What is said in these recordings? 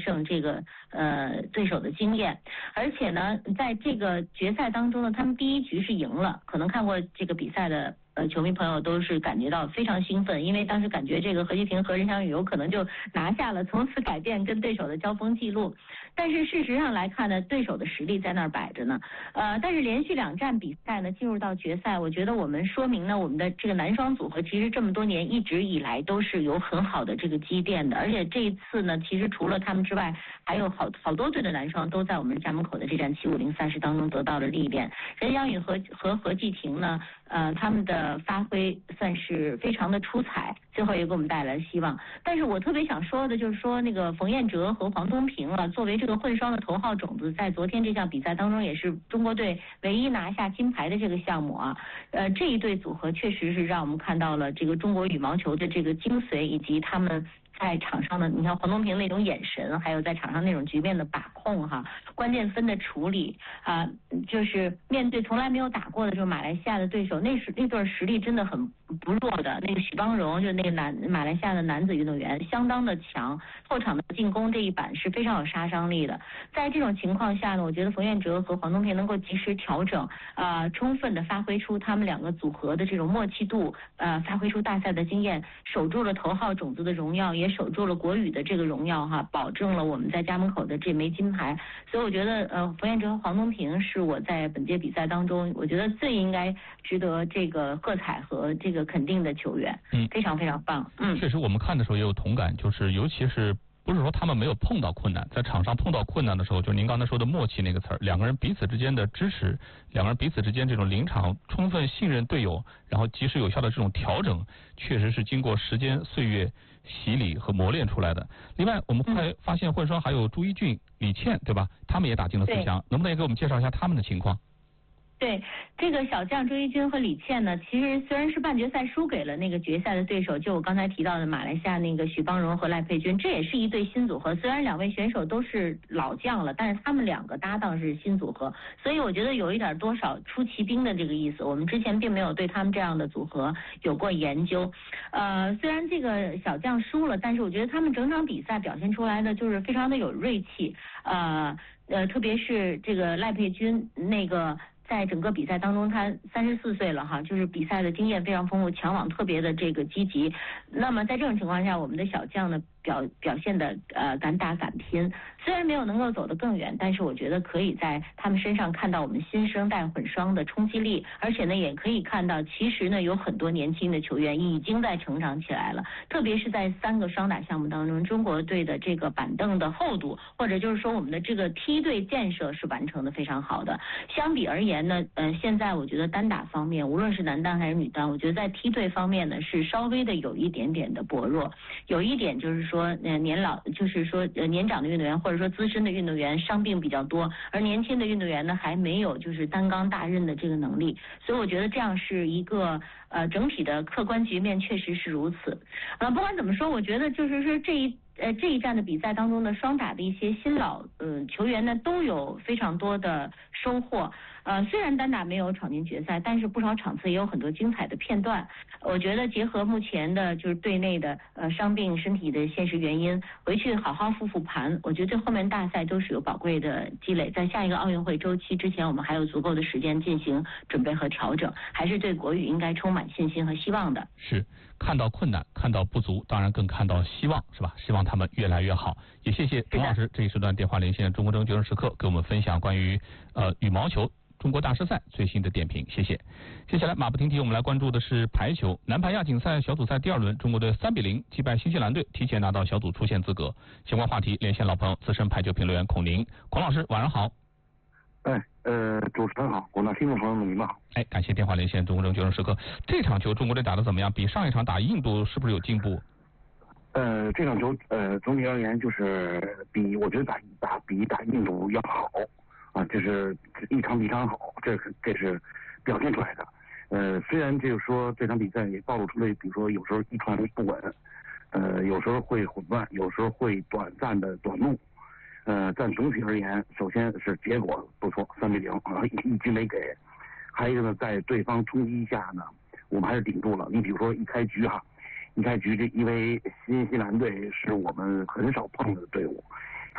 胜这个对手的经验。而且呢，在这个决赛当中呢，他们第一局是赢了，可能看过这个比赛的球迷朋友都是感觉到非常兴奋，因为当时感觉这个何继婷和任翔宇有可能就拿下了，从此改变跟对手的交锋记录。但是事实上来看呢，对手的实力在那儿摆着呢。但是连续2站比赛呢，进入到决赛，我觉得我们说明呢，我们的这个男双组合其实这么多年一直以来都是有很好的这个积淀的，而且这一次呢，其实除了他们之外，还有好多队的男双都在我们家门口的这站750赛事当中得到了历练。任翔宇和何继婷呢，他们的发挥算是非常的出彩，最后也给我们带来了希望。但是我特别想说的就是说，那个冯彦哲和黄东萍啊，作为这个混双的头号种子，在昨天这项比赛当中也是中国队唯一拿下金牌的这个项目啊。这一对组合确实是让我们看到了这个中国羽毛球的这个精髓，以及他们在场上的，你看黄东萍那种眼神，还有在场上那种局面的把控哈，关键分的处理啊，就是面对从来没有打过的这种马来西亚的对手，那对实力真的很不弱的。那个许邦荣就是那个马来西亚的男子运动员，相当的强，后场的进攻这一板是非常有杀伤力的。在这种情况下呢，我觉得冯彦哲和黄东萍能够及时调整，充分的发挥出他们2个组合的这种默契度，发挥出大赛的经验，守住了头号种子的荣耀，也守住了国羽的这个荣耀哈，保证了我们在家门口的这枚金牌。所以我觉得冯彦哲和黄东萍是我在本届比赛当中我觉得最应该值得这个喝彩和这个肯定的球员。非常非常棒。 确实我们看的时候也有同感，就是尤其是不是说他们没有碰到困难，在场上碰到困难的时候，就您刚才说的默契那个词儿，2个人彼此之间的支持，2个人彼此之间这种临场充分信任队友，然后及时有效的这种调整，确实是经过时间岁月洗礼和磨练出来的。另外我们还发现混双还有朱一俊、李倩，对吧？他们也打进了4强，能不能也给我们介绍一下他们的情况？ 对，这个小将朱一军和李倩呢，其实虽然是半决赛输给了那个决赛的对手，就我刚才提到的马来西亚那个许邦荣和赖佩君，这也是一对新组合。虽然2位选手都是老将了，但是他们2个搭档是新组合，所以我觉得有一点多少出奇兵的这个意思。我们之前并没有对他们这样的组合有过研究。虽然这个小将输了，但是我觉得他们整场比赛表现出来的就是非常的有锐气。特别是这个赖佩君那个。在整个比赛当中，他34岁了哈，就是比赛的经验非常丰富，抢网特别的这个积极。那么在这种情况下，我们的小将呢表现的敢打敢拼，虽然没有能够走得更远，但是我觉得可以在他们身上看到我们新生代混双的冲击力，而且呢也可以看到，其实呢有很多年轻的球员已经在成长起来了，特别是在3个双打项目当中，中国队的这个板凳的厚度，或者就是说我们的这个梯队建设是完成的非常好的。相比而言呢，现在我觉得单打方面，无论是男单还是女单，我觉得在梯队方面呢是稍微的有一点点的薄弱。有一点就是说，年长的运动员或者说资深的运动员伤病比较多，而年轻的运动员呢还没有就是担纲大任的这个能力，所以我觉得这样是一个整体的客观局面确实是如此。不管怎么说，我觉得就是说这一站的比赛当中的双打的一些新老球员呢都有非常多的收获。虽然单打没有闯进决赛，但是不少场次也有很多精彩的片段。我觉得结合目前的就是队内的伤病身体的现实原因，回去好好复盘，我觉得对后面大赛都是有宝贵的积累。在下一个奥运会周期之前，我们还有足够的时间进行准备和调整，还是对国羽应该充满信心和希望的。 是看到困难，看到不足，当然更看到希望，是吧？希望他们越来越好。也谢谢董老师这一时段电话连线中国争决胜时刻，给我们分享关于羽毛球中国大师赛最新的点评，谢谢。接下来马不停蹄，我们来关注的是排球男排亚锦赛小组赛第2轮，中国队3-0击败新西兰队，提前拿到小组出线资格。相关话题连线老朋友资深排球评论员孔宁，孔老师晚上好。 主持人好，广大听众朋友们你们好。 感谢电话连线中国争决胜时刻。这场球中国队打得怎么样？比上一场打印度是不是有进步？ 这场球总体而言就是我觉得比打印度要好啊，就是一场比一场好，这是表现出来的。虽然就是说这场比赛也暴露出了，比如说有时候一传不稳，有时候会混乱，有时候会短暂的短路。但总体而言，首先是结果不错，3-0啊，一局没给。还有一个呢，在对方冲击下呢，我们还是顶住了。你比如说一开局这因为新西兰队是我们很少碰的队伍，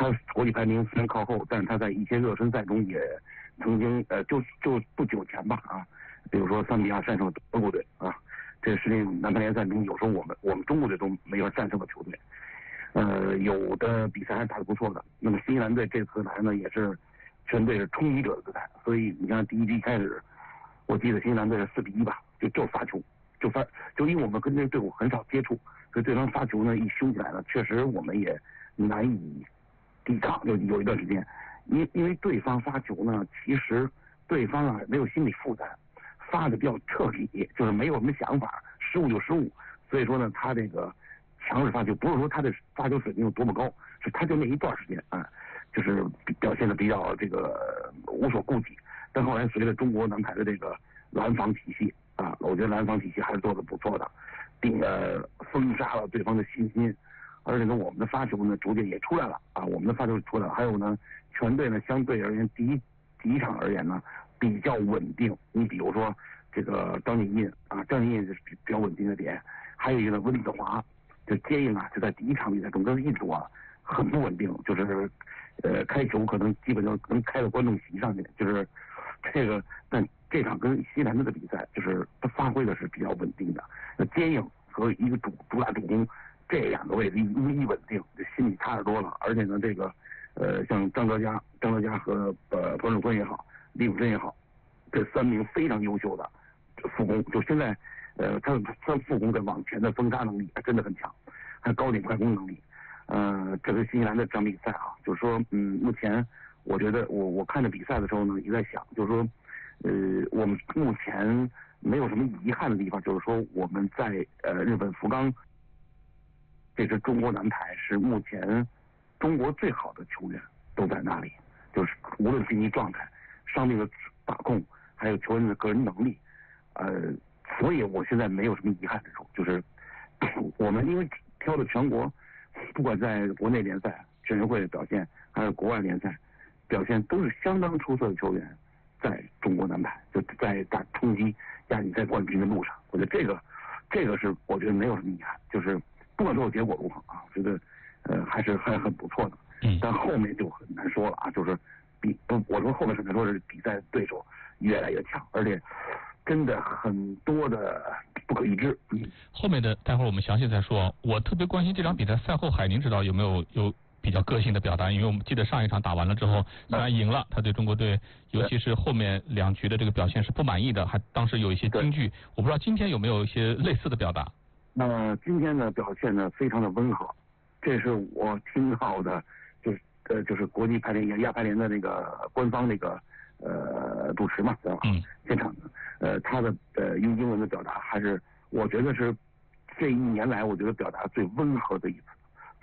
他国际排名虽然靠后，但是他在一些热身赛中也曾经就不久前吧比如说3-2战胜德国队这世界男排联赛中有时候我们中国队都没法战胜的球队，有的比赛还打得不错的。那么新西兰队这次来呢也是全队是冲击者的姿态，所以你看第一局开始，我记得新西兰队是4-1吧，就发球，就因为我们跟这个队伍很少接触，所以对方发球呢一凶起来呢，确实我们也难以抵抗，有一段时间，因为对方发球呢，其实对方没有心理负担，发的比较彻底，就是没有什么想法，失误就失误，所以说呢，他这个强势发球，不是说他的发球水平有多么高，是他就那一段时间就是表现的比较这个无所顾忌。但后来随着中国男排的这个拦防体系我觉得拦防体系还是做的不错的，并封杀了对方的信心。而且呢，我们的发球呢逐渐也出来了我们的发球出来了。还有呢，全队呢相对而言，第一场而言呢比较稳定。你比如说这个张景印张景印是比较稳定的点，还有一个温子华就接应就在第一场比赛中跟印度很不稳定，就是开球可能基本就能开到观众席上去，就是这个。但这场跟西南队的比赛，就是他发挥的是比较稳定的，接应和一个主打主攻这两个位置一稳定，心里踏实多了。而且呢，这个像张德佳和彭守坤也好，李永珍也好，这3名非常优秀的副攻，就现在他副攻的往前的封杀能力真的很强，还有高点快攻能力。这个新西兰的这场比赛就是说目前我觉得我看着比赛的时候呢，也在想，就是说我们目前没有什么遗憾的地方，就是说我们在日本福冈这支中国男排是目前中国最好的球员都在那里，就是无论竞技状态、伤病的把控，还有球员的个人能力，所以我现在没有什么遗憾之处，就是我们因为挑的全国，不管在国内联赛、全运会的表现，还有国外联赛表现，都是相当出色的球员，在中国男排就在打冲击亚锦赛冠军的路上。我觉得这个是我觉得没有什么遗憾，就是不管最后结果如何我觉得还很不错的。但后面就很难说了就是我说后面很难说是比赛对手越来越强，而且真的很多的不可预知。 后面的待会儿我们详细再说。我特别关心这场比赛赛后海宁指导有没有比较个性的表达，因为我们记得上一场打完了之后，虽然赢了，他对中国队，尤其是后面2局的这个表现是不满意的，还当时有一些金句。我不知道今天有没有一些类似的表达。 那今天的表现呢，非常的温和，这是我听到的，就是国际排联亚排联的那个官方那个主持嘛，对吧？现场的他的用英文的表达，还是我觉得是这1年来我觉得表达最温和的一次，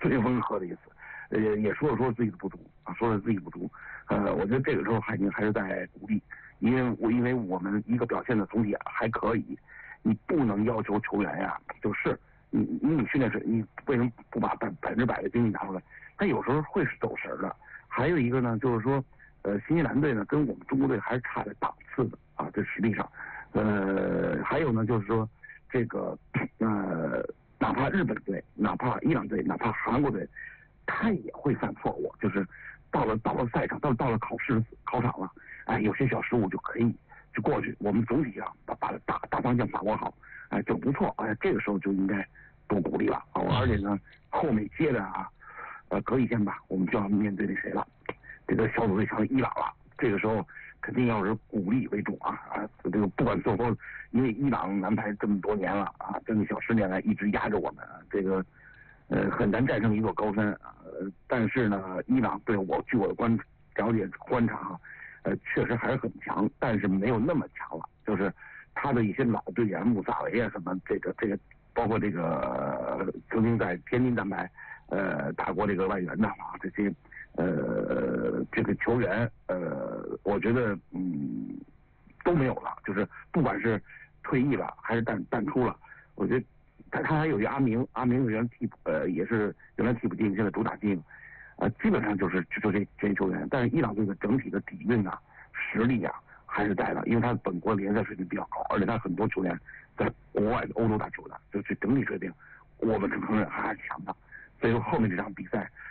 也说了自己的不足我觉得这个时候海宁还是在鼓励，因为我们一个表现的总体还可以，你不能要求球员就是你训练水，你为什么不把100%的精力拿出来？他有时候会是走神的。还有一个呢，就是说新西兰队呢跟我们中国队还是差着档次的这实力上。还有呢，就是说这个哪怕日本队，哪怕伊朗队，哪怕韩国队，他也会犯错误，就是到了赛场，到了考场了，有些小失误就可以就过去。我们总体上把大方向把握好，就不错。这个时候就应该多鼓励了而且呢，后面接着隔一天吧，我们就要面对那谁了，这个小组最强的伊朗了。这个时候肯定要是鼓励为主这个不管最后，因为伊朗男排这么多年了将近小10年来一直压着我们，这个很难战胜一座高山但是呢，伊朗对据我的观察确实还是很强，但是没有那么强了。就是他的一些老队员穆萨维什么这个，包括这个曾经在天津男排打过这个外援的这些这个球员我觉得都没有了，就是不管是退役了还是淡出了，我觉得他还有一个阿明是原来替补也是原来替补进，现在主打进基本上就这些球员。但是伊朗队的整体的底蕴实力还是在的，因为他本国联赛水平比较高，而且他很多球员在国外的欧洲打球的，就是整体水平我们承认还是强的。所以说后面这场比赛